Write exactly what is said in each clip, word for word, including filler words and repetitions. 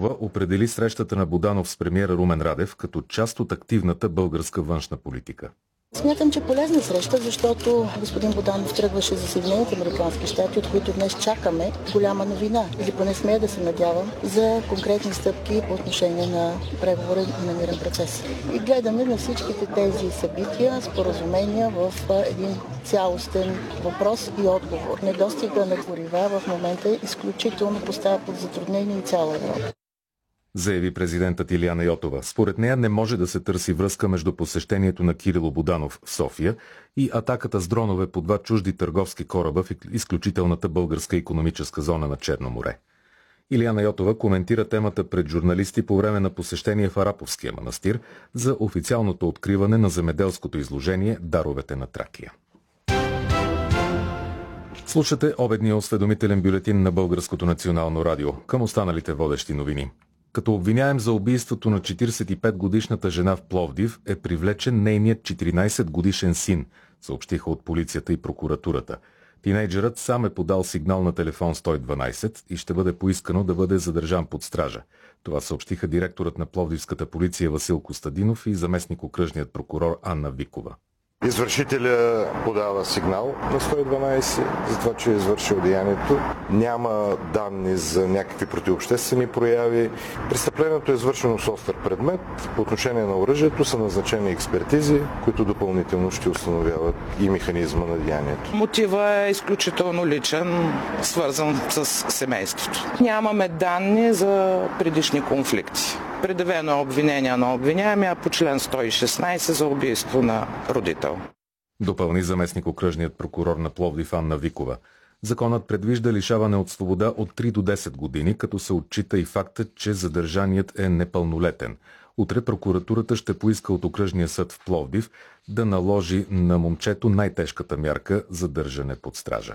Йотова определи срещата на Буданов с премиера Румен Радев като част от активната българска външна политика. Смятам, че полезна среща, защото господин Буданов тръгваше за Съединените американски щати, от които днес чакаме голяма новина, или поне смея да се надявам, за конкретни стъпки по отношение на преговори на мирен процес. И гледаме на всичките тези събития, споразумения в един цялостен въпрос и отговор. Недостига на горива в момента е изключително поставя под затруднение и цяла Европа, заяви президентът Илияна Йотова. Според нея не може да се търси връзка между посещението на Кирило Буданов в София и атаката с дронове по два чужди търговски кораба в изключителната българска икономическа зона на Черно море. Илияна Йотова коментира темата пред журналисти по време на посещение в Араповския манастир за официалното откриване на земеделското изложение "Даровете на Тракия". Слушате обедния осведомителен бюлетин на Българското национално радио. Към останалите водещи новини. Като обвиняем за убийството на четиридесет и пет годишната жена в Пловдив е привлечен нейният четиринадесет годишен син, съобщиха от полицията и прокуратурата. Тинейджерът сам е подал сигнал на телефон сто и дванадесет и ще бъде поискано да бъде задържан под стража. Това съобщиха директорът на пловдивската полиция Васил Костадинов и заместник-окръжният прокурор Анна Викова. Извършителя подава сигнал на сто и дванадесет за това, че е извършил деянието. Няма данни за някакви противообществени прояви. Престъплението е извършено с остър предмет. По отношение на оръжието са назначени експертизи, които допълнително ще установяват и механизма на деянието. Мотивът е изключително личен, свързан с семейството. Нямаме данни за предишни конфликти. Предявено е обвинение на обвиняемия по член сто и шестнадесет за убийство на родител. Допълни заместник-окръжният прокурор на Пловдив Анна Викова. Законът предвижда лишаване от свобода от три до десет години, като се отчита и фактът, че задържаният е непълнолетен. Утре прокуратурата ще поиска от окръжния съд в Пловдив да наложи на момчето най-тежката мярка задържане под стража.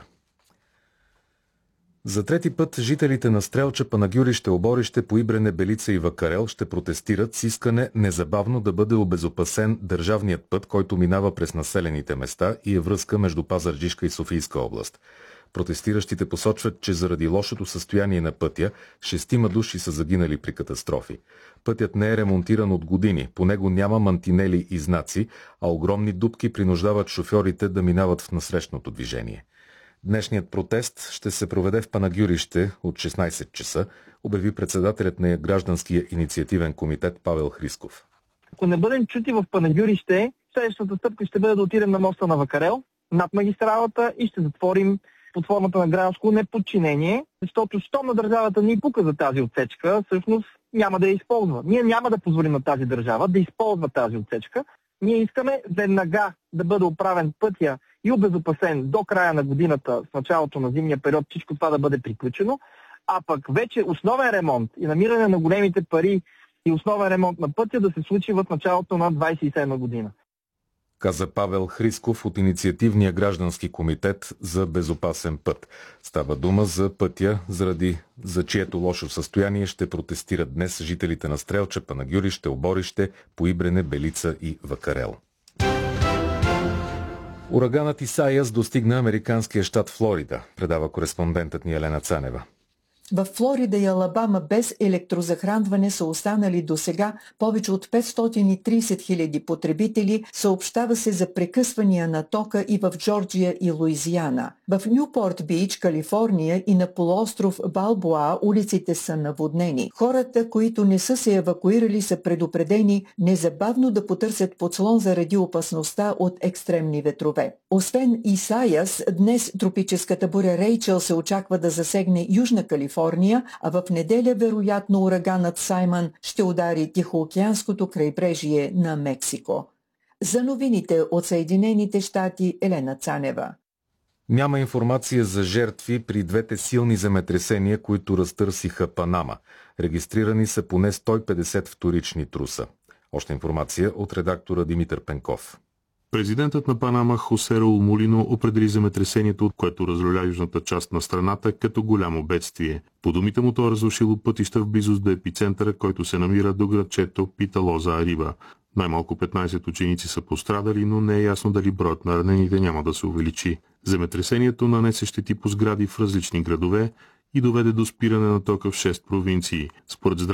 За трети път жителите на Стрелча, Панагюрище, Оборище, Поибрене, Белица и Вакарел ще протестират с искане незабавно да бъде обезопасен държавният път, който минава през населените места и е връзка между Пазарджишка и Софийска област. Протестиращите посочват, че заради лошото състояние на пътя шестима души са загинали при катастрофи. Пътят не е ремонтиран от години, по него няма мантинели и знаци, а огромни дупки принуждават шофьорите да минават в насрещното движение. Днешният протест ще се проведе в Панагюрище от шестнадесет часа, обяви председателят на гражданския инициативен комитет Павел Хрисков. Ако не бъдем чути в Панагюрище, следващата стъпка ще бъде да отидем на моста на Вакарел, над магистралата и ще затворим под формата на гражданско неподчинение, защото щом на държавата ни пука за тази отсечка, всъщност няма да я използва. Ние няма да позволим на тази държава да използва тази отсечка. Ние искаме веднага да бъде оправен пътя и обезопасен до края на годината, в началото на зимния период, всичко това да бъде приключено, а пък вече основен ремонт и намиране на големите пари и основен ремонт на пътя да се случи в началото на двадесет и седма година. Каза Павел Хрисков от инициативния граждански комитет за безопасен път. Става дума за пътя, заради за чието лошо състояние ще протестират днес жителите на Стрелча, Панагюрище, Оборище, Поибрене, Белица и Вакарел. Ураганът Исайас достигна американския щат Флорида, предава кореспондентът ни Елена Цанева. В Флорида и Алабама без електрозахранване са останали досега повече от петстотин и тридесет хиляди потребители, съобщава се за прекъсвания на тока и в Джорджия и Луизиана. В Нюпорт Бич, Калифорния и на полуостров Балбоа улиците са наводнени. Хората, които не са се евакуирали, са предупредени незабавно да потърсят подслон заради опасността от екстремни ветрове. Освен Исайас, днес тропическата буря Рейчел се очаква да засегне Южна Калифорния, а в неделя вероятно ураганът Саймън ще удари Тихоокеанското крайбрежие на Мексико. За новините от Съединените щати, Елена Цанева. Няма информация за жертви при двете силни земетресения, които разтърсиха Панама. Регистрирани са поне сто и петдесет вторични труса. Още информация от редактора Димитър Пенков. Президентът на Панама Хосе Раул Молино определи земетресението, което разруля южната част на страната, като голямо бедствие. По думите му то е разрушило пътища в близост до епицентъра, който се намира до градчето Питалоза Ариба. Най-малко петнадесет ученици са пострадали, но не е ясно дали броят на ранените няма да се увеличи. Земетресението нанесе щети по сгради в различни градове и доведе до спиране на тока в шест провинции. Според